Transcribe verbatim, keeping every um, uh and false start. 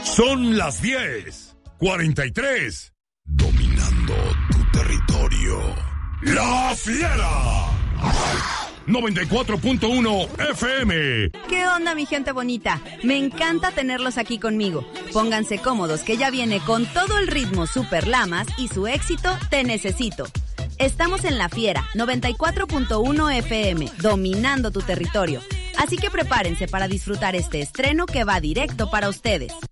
Son las diez cuarenta y tres. Dominando tu territorio. La Fiera. noventa y cuatro punto uno F M. ¿Qué onda, mi gente bonita? Me encanta tenerlos aquí conmigo. Pónganse cómodos, que ya viene con todo el ritmo Super Lamas y su éxito Te Necesito. Estamos en La Fiera, noventa y cuatro punto uno F M, dominando tu territorio. Así que prepárense para disfrutar este estreno que va directo para ustedes.